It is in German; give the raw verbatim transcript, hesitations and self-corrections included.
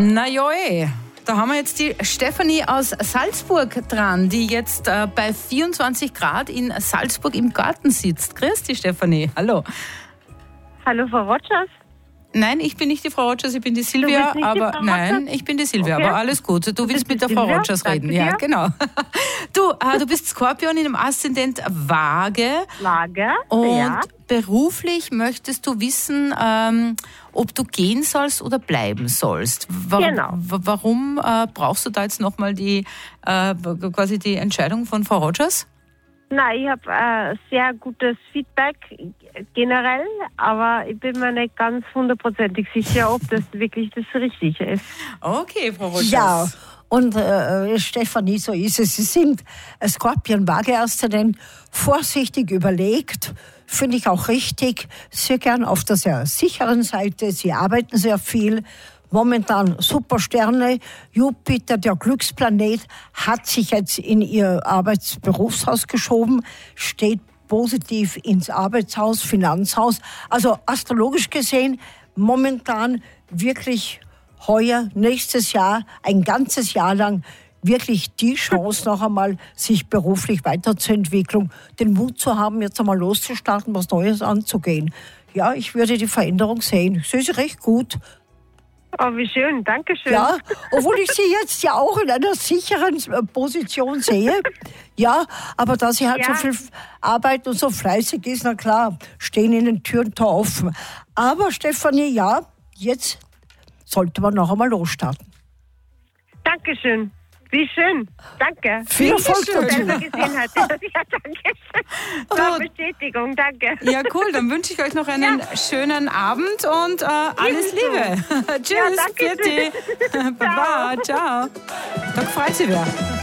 Na ja, eh. Da haben wir jetzt die Stefanie aus Salzburg dran, die jetzt äh, bei vierundzwanzig Grad in Salzburg im Garten sitzt. Grüß dich, Stefanie. Hallo. Hallo, Frau Rogers. Nein, ich bin nicht die Frau Rogers, ich bin die Silvia. Du bist nicht aber die Frau nein, Rogers? ich bin die Silvia, Okay. aber alles gut. Du, Du willst bist mit der die Frau Silvia? Rogers Danke reden. dir. Ja, genau. Du, äh, du bist Skorpion in dem Aszendent Waage. Lager. Und Ja. beruflich möchtest du wissen, ähm, ob du gehen sollst oder bleiben sollst. Wa- Genau. wa- Warum äh, brauchst du da jetzt nochmal die, äh, quasi die Entscheidung von Frau Rogers? Nein, ich habe äh, sehr gutes Feedback generell, aber ich bin mir nicht ganz hundertprozentig sicher, ob das wirklich das Richtige ist. Okay, Frau Rogers. Ja, und äh, Stefanie, so ist es. Sie sind Skorpion-Waage-Aszendent, vorsichtig überlegt, finde ich auch richtig, sehr gern auf der sehr sicheren Seite. Sie arbeiten sehr viel. Momentan super Sterne. Jupiter, der Glücksplanet, hat sich jetzt in ihr Arbeitsberufshaus geschoben, steht positiv ins Arbeitshaus, Finanzhaus. Also astrologisch gesehen, momentan wirklich heuer, nächstes Jahr, ein ganzes Jahr lang wirklich die Chance noch einmal, sich beruflich weiterzuentwickeln, den Mut zu haben, jetzt einmal loszustarten, was Neues anzugehen. Ja, ich würde die Veränderung sehen. Ich sehe sie recht gut. Oh, wie schön, danke schön. Ja, obwohl ich sie jetzt ja auch in einer sicheren äh, Position sehe. Ja, aber da sie halt Ja. so viel arbeitet und so fleißig ist, na klar, stehen ihnen Tür und Tor offen. Aber Stefanie, ja, jetzt sollte man noch einmal losstarten. Dankeschön. Wie schön. Danke. Viel Erfolg schön. dazu. Selber gesehen hat. Ja, danke schön. War Gut. Bestätigung, danke. Ja, cool. Dann wünsche ich euch noch einen schönen Abend und äh, alles Ebenso. Liebe. Tschüss, Ja, danke Birti. Baba, ciao. Da freut sich wer.